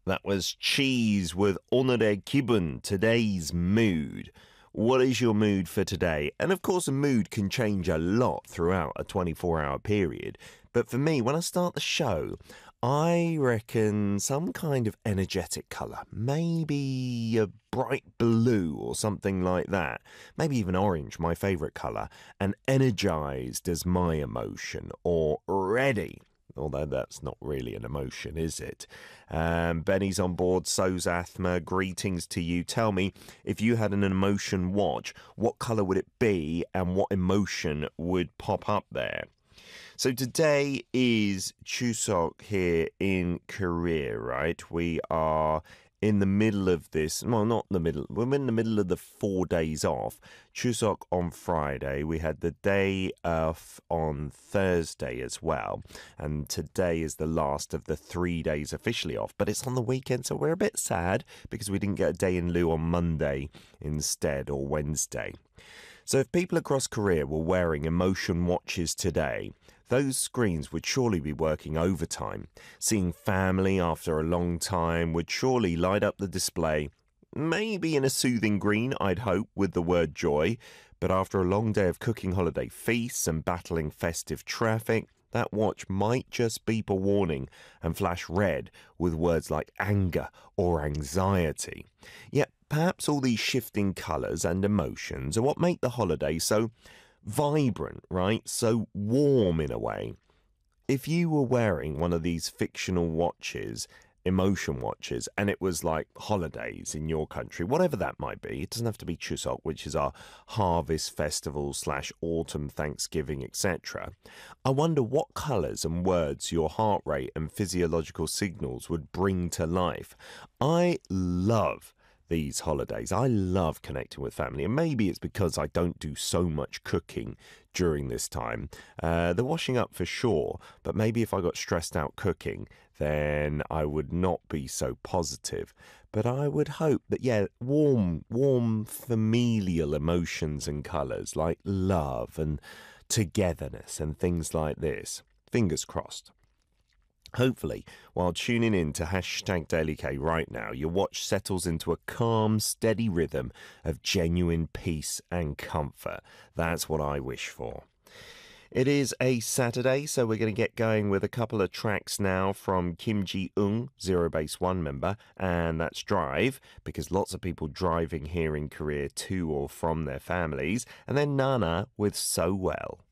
That was Cheese with 오늘의 기분, today's mood. What is your mood for today? And of course, a mood can change a lot throughout a 24-hour period. But for me, when I start the show, I reckon some kind of energetic colour. Maybe a bright blue or something like that. Maybe even orange, my favourite colour. And energised as my emotion, or ready. Although that's not really an emotion, is it? Benny's on board, so's Athma. Greetings to you. Tell me, if you had an emotion watch, what colour would it be and what emotion would pop up there? So today is Chuseok here in Korea, right? We are in the middle of this, well, not the middle, we're in the middle of the 4 days off. Chuseok on Friday, we had the day off on Thursday as well, and today is the last of the 3 days officially off, but it's on the weekend, so we're a bit sad because we didn't get a day in lieu on Monday instead, or Wednesday. So if people across Korea were wearing emotion watches today, those screens would surely be working overtime. Seeing family after a long time would surely light up the display, maybe in a soothing green, I'd hope, with the word joy. But after a long day of cooking holiday feasts and battling festive traffic, that watch might just beep a warning and flash red with words like anger or anxiety. Yet perhaps all these shifting colours and emotions are what make the holiday so vibrant, right? So warm in a way. If you were wearing one of these fictional watches, emotion watches, and it was like holidays in your country, whatever that might be, it doesn't have to be Chuseok, which is our harvest festival / autumn Thanksgiving, etc. I wonder what colours and words your heart rate and physiological signals would bring to life. I love these holidays. I love connecting with family, and maybe it's because I don't do so much cooking during this time. The washing up for sure, but maybe if I got stressed out cooking, then I would not be so positive. But I would hope that, yeah, warm familial emotions and colours like love and togetherness and things like this. Fingers crossed. Hopefully, while tuning in to Hashtag Daily K right now, your watch settles into a calm, steady rhythm of genuine peace and comfort. That's what I wish for. It is a Saturday, so we're going to get going with a couple of tracks now from Kim Ji-ung, Zero Base One member, and that's Drive, because lots of people driving here in Korea to or from their families, and then Nana with So Well.